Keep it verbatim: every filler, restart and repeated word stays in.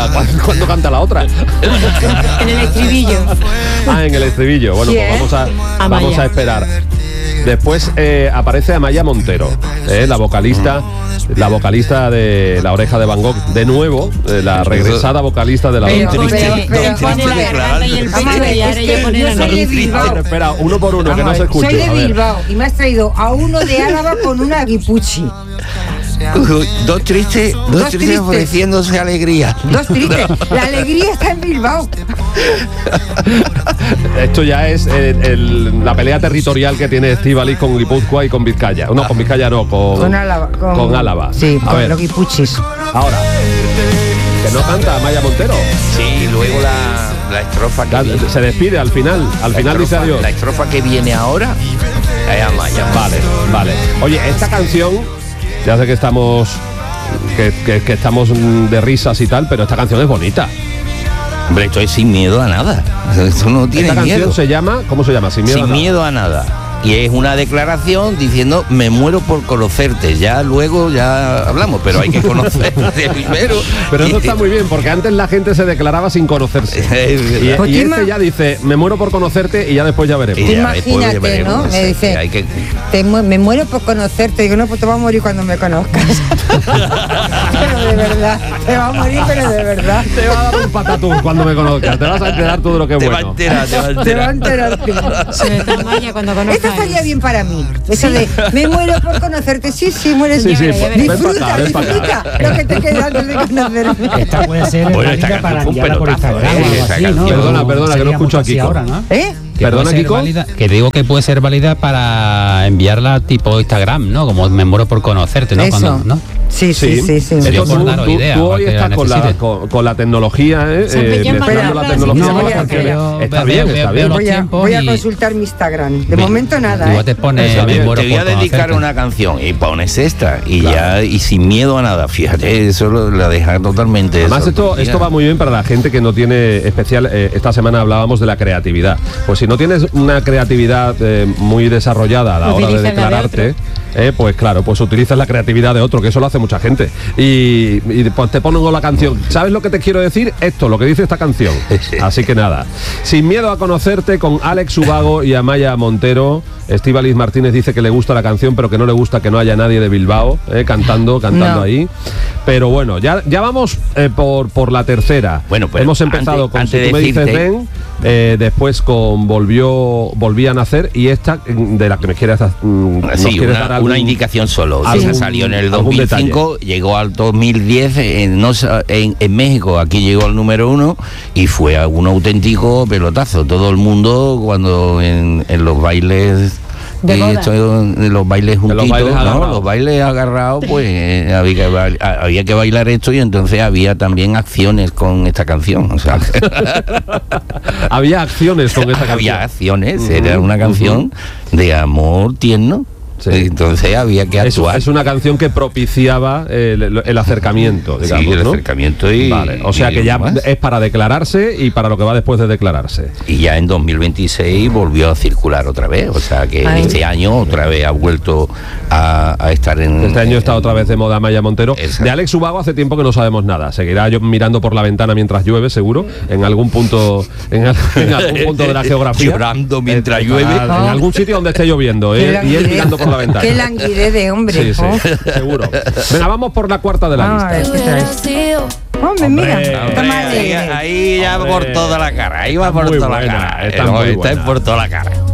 canta, cuando, cuando canta la otra. En el estribillo. Ah, en el estribillo. Bueno, pues vamos a, vamos a esperar. Después eh, aparece Amaya Montero, eh, la vocalista, la vocalista de La Oreja de Van Gogh, de nuevo, eh, la regresada vocalista de La Oreja. Pero, pero, pero, pone la garganta y el pecho y ahora ella pone la nariz. Espera, uno por uno, que no se escuche. Soy de Bilbao y me has traído a uno de Álava con una guipuchi. Dos tristes, dos, dos tristes ofreciéndose alegría. Dos tristes. La alegría está en Bilbao. Esto ya es eh, el, la pelea territorial que tiene Estíbaliz con Guipúzcoa y con Vizcaya. No, con Vizcaya no, con, con Álava. Con, con Álava. Sí, a con ver. los guipuchis. Ahora, que no canta Amaya Montero. Sí, luego la, la estrofa que la, viene. Se despide al final, al la final estrofa, dice adiós. La estrofa que viene ahora es Amaya. Vale, vale. Oye, esta canción, ya sé que estamos que, que, que estamos de risas y tal, pero esta canción es bonita. Hombre, esto es sin miedo a nada. Esto no tiene Esta canción miedo. se llama, ¿cómo se llama? Sin miedo sin a nada. miedo a nada. Y es una declaración diciendo me muero por conocerte. Ya luego ya hablamos, pero hay que conocerte primero. Pero eso está muy bien, porque antes la gente se declaraba sin conocerse. y Pues y ima- este ya dice, me muero por conocerte y ya después ya veremos. Y ya Imagínate, después ya veremos, ¿no? no sé, Me dice, hay que- te mu- me muero por conocerte. Digo, no, pues te vas a morir cuando me conozcas. Pero de verdad, te vas a morir, pero de verdad. Te va a dar un patatús cuando me conozcas, te vas a enterar todo lo que es Te va a bueno. enterar, te va a Te va a enterar. enterar. Se me está Amaya cuando conozca. Esto estaría bien para mí. Eso de, me muero por conocerte. Sí, sí, mueres. Sí, sí, Ya verás, ven ya verás. pa' Disfruta, acá, ven pa' acá. disfruta lo que te queda antes de conocerme. Esta puede ser Bueno, válida esta canción para fue un enviarla por pelotazo, Instagram ¿eh? o algo Esa así, ¿no? canción. Perdona, perdona, que no Sería escucho a mucho así Kiko. ahora, ¿no? ¿Eh? Que Perdona, puede ser Kiko. válida- que digo que puede ser válida para enviarla tipo Instagram, ¿no? Como me muero por conocerte, ¿no? Eso. Cuando, ¿no? Sí, sí, sí, sí. Esto Sería por tú, daros tú- idea, tú para hoy que la estás con la, necesiten. con, con la tecnología, ¿eh? Se empeñó en mezclando mandarla la así. tecnología. No, con la porque canción. yo Está veo- bien, veo- está veo bien. los Voy a, tiempos voy a y- consultar mi Instagram. De Ve- momento nada, Igual ¿eh? te pone Está me bien. muero Te voy a por dedicar conocerte. una canción y pones esta y ya y sin miedo a nada. Fíjate, eso lo, la deja totalmente. Además esto, sorprendida. esto va muy bien para la gente que no tiene especial, eh, esta semana hablábamos de la creatividad. Pues si no tienes una creatividad eh, muy desarrollada a la hora de Utiliza la de declararte, eh, pues claro, pues utilizas la creatividad de otro, que eso lo hace mucha gente. Y, y pues te ponen la canción. ¿Sabes lo que te quiero decir? Esto, lo que dice esta canción. Así que nada. Sin miedo a conocerte, con Alex Ubago y Amaya Montero. Estíbaliz Martínez dice que le gusta la canción, pero que no le gusta que no haya nadie de Bilbao eh, cantando, cantando No. ahí. Pero bueno, ya, ya vamos eh, por, por la tercera. Bueno, pero hemos empezado antes- con antes Si tú me de dices decirte- ven, eh, después con volvió volví a nacer, y esta mm, de la que me quieres, mm, nos Sí, quieres una, dar algún- una indicación solo. algún- Esa salió en el dos algún mil cinco, llegó al dos mil diez en, no sa- en, en México, aquí llegó al número uno y fue un auténtico pelotazo. Todo el mundo cuando en, en los bailes De eh, boda. esto, de los bailes De los juntitos, bailes ¿no? agarrados. Los bailes agarrados, pues eh, había, que, ba- había que bailar esto y entonces había también acciones con esta canción. O sea, había acciones con esta canción. había acciones, Ujú, era una canción de amor tierno. Sí. Entonces había que Es, actuar. es una canción que propiciaba el, el acercamiento, digamos, sí, el ¿no? acercamiento y, Vale, o sea y que ya más. es para declararse y para lo que va después de declararse. Y ya en dos mil veintiséis volvió a circular otra vez, o sea que Ay. este año otra vez ha vuelto a, a estar en... Este año está otra vez de moda Amaya Montero. Exacto. De Alex Ubago hace tiempo que no sabemos nada. Seguirá yo mirando por la ventana mientras llueve, seguro, en algún punto, en, al- en algún punto de la geografía. Llorando mientras Eh, llueve. En algún sitio donde esté lloviendo, Qué ¿eh? Y él languidez. mirando por la ventana. Qué languidez de hombre. Sí, sí, Oh. seguro. Venga, vamos por la cuarta de la Vamos a lista. ver qué traes. Hombre, Hombre, mira, hombre, está más ahí, alegre. ahí ya Hombre. por toda la cara, ahí va Está por muy toda buena, la cara. está No, muy está buena. por toda la cara.